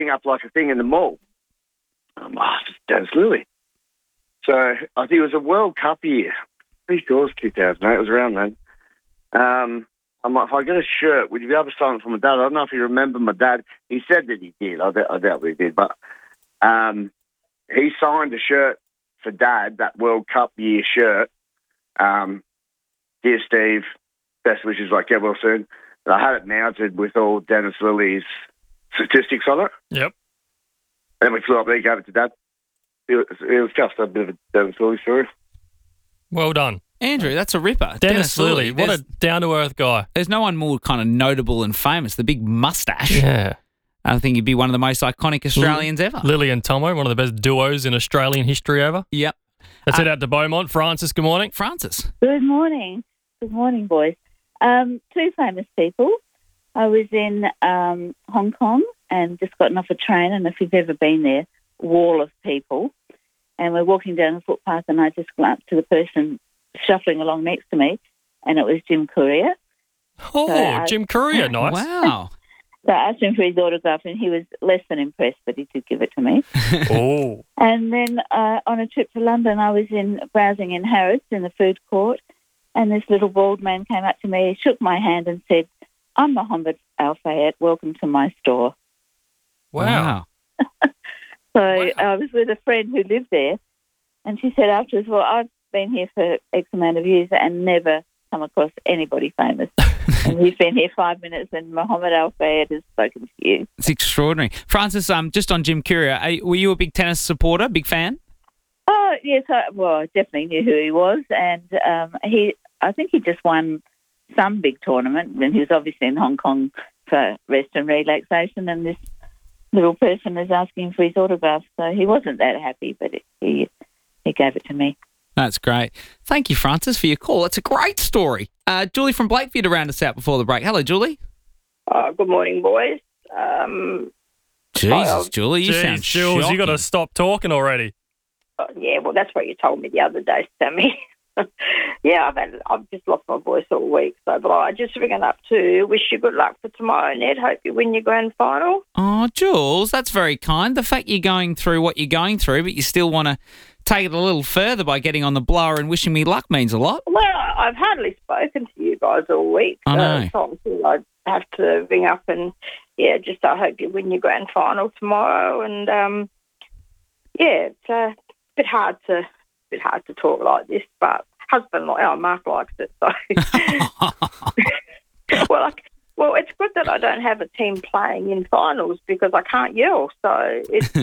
up like a thing in the mall. I'm it's Dennis Lilly. So I think it was a World Cup year. Pretty sure it was 2008. It was around then. I'm like, if I get a shirt, would you be able to sign it for my dad? I don't know if you remember my dad. He said that he did. I doubt he did. But he signed a shirt for Dad, that World Cup year shirt. Dear Steve, best wishes, like, get well soon. And I had it mounted with all Dennis Lilly's statistics on it. Yep. And then we flew up there, gave it to Dad. It was just a bit of a Dennis Lilly story. Well done. Andrew, that's a ripper. Dennis Lilly, what a down-to-earth guy. There's no one more kind of notable and famous. The big mustache. Yeah. I think he'd be one of the most iconic Australians ever. Lily and Tomo, one of the best duos in Australian history ever. Yep. Let's head out to Beaumont. Francis, good morning. Francis. Good morning. Good morning, boys. Two famous people. I was in Hong Kong and just gotten off a train, and if you've ever been there, wall of people. And we're walking down the footpath, and I just glanced to the person shuffling along next to me, and it was Jim Courier. Oh, so Jim Courier, nice. Wow. So I asked him for his autograph, and he was less than impressed, but he did give it to me. Oh. And then on a trip to London, I was browsing in Harrods in the food court, and this little bald man came up to me, shook my hand and said, "I'm Mohammed Al-Fayed. Welcome to my store." Wow. So I was with a friend who lived there, and she said afterwards, "Well, I've been here for X amount of years and never come across anybody famous." And he's been here 5 minutes, and Mohammed Al-Fayed has spoken to you. It's extraordinary. Francis, just on Jim Courier, were you a big tennis supporter, big fan? Oh, yes. I definitely knew who he was, and I think he just won some big tournament, and he was obviously in Hong Kong for rest and relaxation, and this little person is asking for his autograph, so he wasn't that happy, but he gave it to me. That's great. Thank you, Francis, for your call. It's a great story. Julie from Blakeview to round us out before the break. Hello, Julie. Good morning, boys. Jesus, Julie, you sound Jules, shocking. you got to stop talking already. Yeah, well, that's what you told me the other day, Sammy. Yeah, I've just lost my voice all week, but I just ringing up to wish you good luck for tomorrow, Ned. Hope you win your grand final. Oh, Jules, that's very kind. The fact you're going through what you're going through, but you still want to take it a little further by getting on the blower and wishing me luck means a lot. Well, I've hardly spoken to you guys all week. I know. So I have to ring up and, just I hope you win your grand final tomorrow. And, it's a bit hard to talk like this, but Mark likes it. So, well, it's good that I don't have a team playing in finals because I can't yell. So it's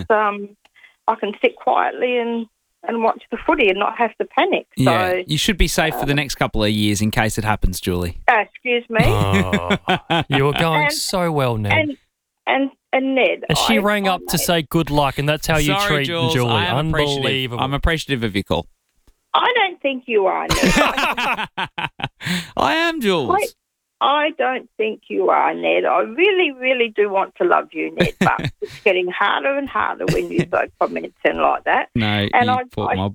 I can sit quietly and watch the footy and not have to panic. Yeah, so, you should be safe for the next couple of years in case it happens, Julie. Excuse me. Oh, you were going so well, Ned. And Ned. And she rang up to say good luck, and that's how you Sorry, treat Jules, Julie. I am Unbelievable. I'm appreciative of your call. I don't think you are, Ned. I am, Jules. I don't think you are, Ned. I really, really do want to love you, Ned, but it's getting harder and harder when you start commenting like that. No, and I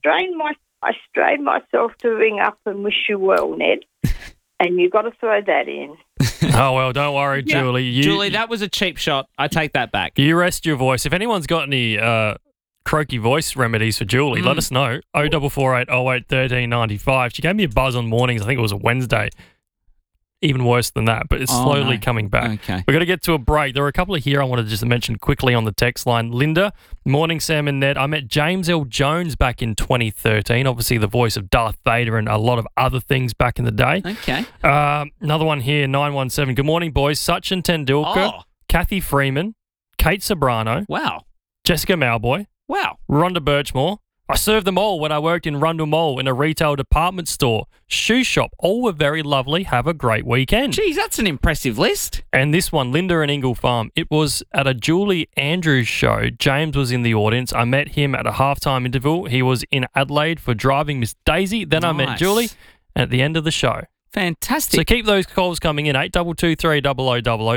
strained myself to ring up and wish you well, Ned. And you got to throw that in. Oh, well, don't worry, Julie. Julie, that was a cheap shot. I take that back. You rest your voice. If anyone's got any croaky voice remedies for Julie, let us know. 0448 08 13 95. She gave me a buzz on mornings. I think it was a Wednesday. Even worse than that, but it's slowly coming back. Okay. We've got to get to a break. There are a couple of here I wanted to just mention quickly on the text line. Linda, morning, Sam and Ned. I met James L. Jones back in 2013, obviously the voice of Darth Vader and a lot of other things back in the day. Okay. Another one here, 917. Good morning, boys. Sachin Tendulkar, Kathy Freeman, Kate Sobrano, Wow. Jessica Malboy, Wow. Rhonda Birchmore. I served them all when I worked in Rundle Mall in a retail department store, shoe shop. All were very lovely. Have a great weekend. Geez, that's an impressive list. And this one, Linda and Ingle Farm. It was at a Julie Andrews show. James was in the audience. I met him at a halftime interval. He was in Adelaide for driving Miss Daisy. Then I met Julie at the end of the show. Fantastic. So keep those calls coming in, 8223 0000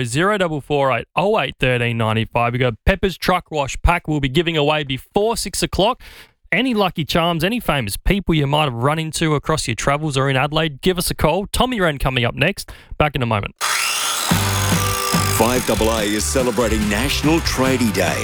0448 08 13 95. We've got Pepper's Truck Wash Pack we'll be giving away before 6 o'clock. Any lucky charms, any famous people you might have run into across your travels or in Adelaide, give us a call. Tommy Wren coming up next. Back in a moment. 5AA is celebrating National Tradie Day.